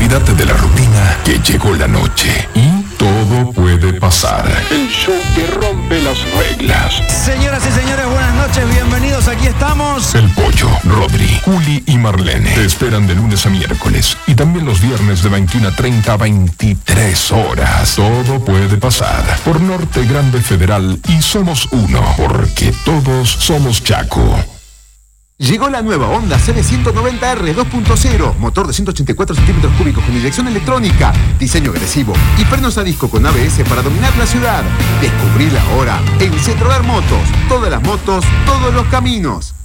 Olvídate de la rutina, que llegó la noche y todo puede pasar. El show que rompe las reglas. Señoras y señores, buenas noches, bienvenidos, aquí estamos. El Pollo, Rodri, Juli y Marlene te esperan de lunes a miércoles y también los viernes de 21:30 a 23 horas. Todo puede pasar por Norte Grande Federal y somos uno, porque todos somos Chaco. Llegó la nueva Honda CB190R 2.0, motor de 184 centímetros cúbicos con inyección electrónica, diseño agresivo y frenos a disco con ABS para dominar la ciudad. Descubrila ahora en Cetrolar Motos. Todas las motos, todos los caminos.